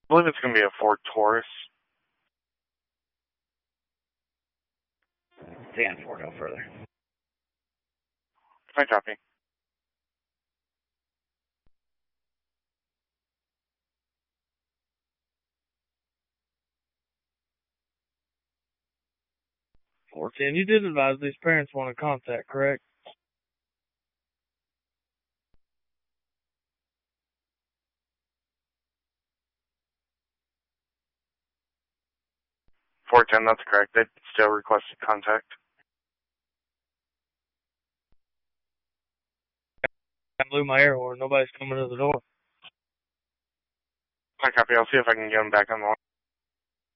I believe it's going to be a Ford Taurus. Stand for no further. I copy. And you did advise these parents want to contact, correct? $410, that's correct. They still requested contact. I blew my air horn. Nobody's coming to the door. I copy. I'll see if I can get them back on the line.